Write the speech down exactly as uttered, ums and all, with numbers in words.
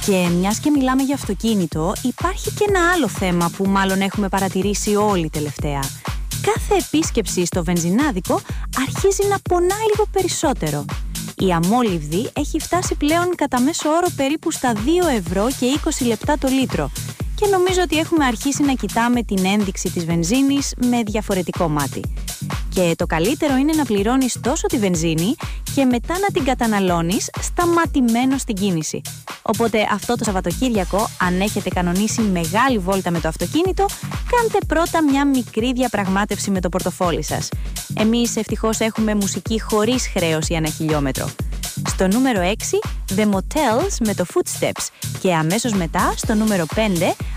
Και μιας και μιλάμε για αυτοκίνητο, υπάρχει και ένα άλλο θέμα που μάλλον έχουμε παρατηρήσει όλοι τελευταία. Κάθε επίσκεψη στο βενζινάδικο αρχίζει να πονάει λίγο περισσότερο. Η αμόλυβδη έχει φτάσει πλέον κατά μέσο όρο περίπου στα δύο ευρώ και είκοσι λεπτά το λίτρο και νομίζω ότι έχουμε αρχίσει να κοιτάμε την ένδειξη της βενζίνης με διαφορετικό μάτι. Και το καλύτερο είναι να πληρώνεις τόσο τη βενζίνη και μετά να την καταναλώνεις σταματημένο στην κίνηση. Οπότε αυτό το Σαββατοκύριακο, αν έχετε κανονίσει μεγάλη βόλτα με το αυτοκίνητο, κάντε πρώτα μια μικρή διαπραγμάτευση με το πορτοφόλι σας. Εμείς ευτυχώς έχουμε μουσική χωρίς χρέωση ανά χιλιόμετρο. Στο νούμερο έξι, The Motels με το Footsteps και αμέσως μετά στο νούμερο πέντε,